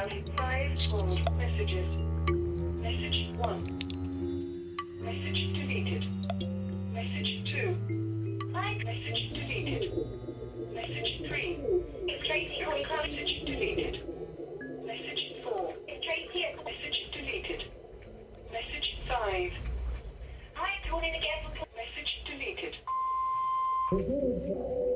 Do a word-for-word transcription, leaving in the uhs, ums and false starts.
have five old messages. Message one. Message deleted. Message two. I message deleted. Message three. It's Tracy calling. Message deleted. Message four. It's Tracy. Message deleted. Message five. Hi, calling again. Message deleted.